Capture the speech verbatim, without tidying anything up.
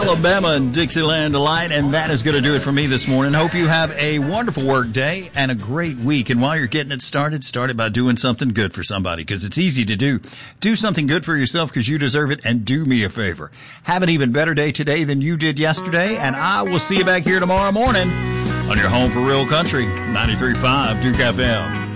Alabama and Dixieland Delight, and that is going to do it for me this morning. Hope you have a wonderful work day and a great week. And while you're getting it started, start it by doing something good for somebody, because it's easy to do. Do something good for yourself because you deserve it, and do me a favor. Have an even better day today than you did yesterday, and I will see you back here tomorrow morning on your home for real country, ninety-three point five Duke F M.